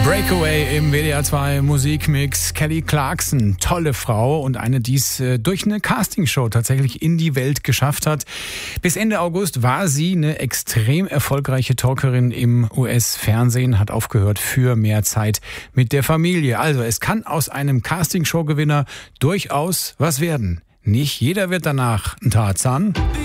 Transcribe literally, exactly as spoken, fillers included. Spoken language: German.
Breakaway im W D R zwei Musikmix. Kelly Clarkson, tolle Frau und eine, die es äh, durch eine Castingshow tatsächlich in die Welt geschafft hat. Bis Ende August war sie eine extrem erfolgreiche Talkerin im U S-Fernsehen, hat aufgehört für mehr Zeit mit der Familie. Also es kann aus einem Castingshow-Gewinner durchaus was werden. Nicht jeder wird danach ein Tarzan.